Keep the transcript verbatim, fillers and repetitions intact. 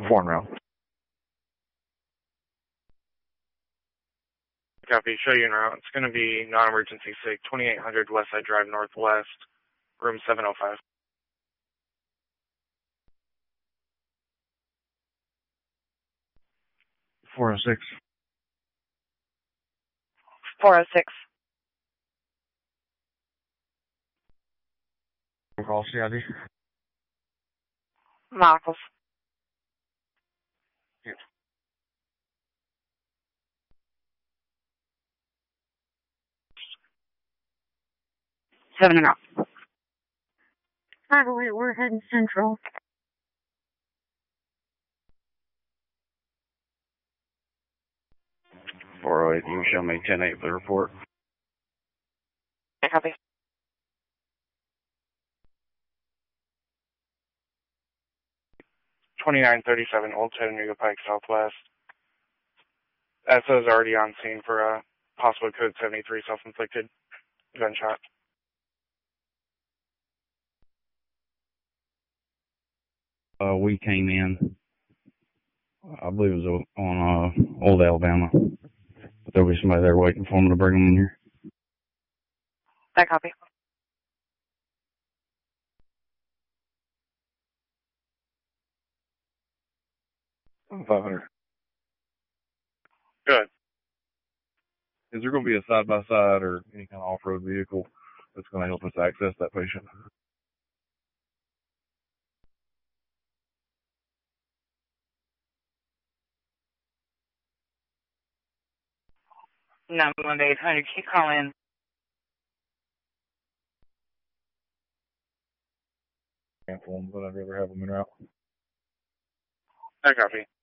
four en route. Copy, show you en route. It's going to be non-emergency sick, twenty-eight hundred Westside Drive Northwest, room seven oh five. four oh six. four oh six. Call C I D. Michaels. Yes. Seven and out. By the way, we're heading central. four oh eight, you show me ten eight for the report. Copy. twenty-nine thirty-seven Old Chattanooga Pike Southwest. S O is already on scene for a possible code seventy-three self-inflicted gunshot. Uh, we came in, I believe it was on uh, Old Alabama. But there'll be somebody there waiting for them to bring them in here. That copy. five hundred. Good. Is there going to be a side-by-side or any kind of off-road vehicle that's going to help us access that patient? nine one eight hundred, can you call in? Cancel them, but I'd rather have them in route. I copy.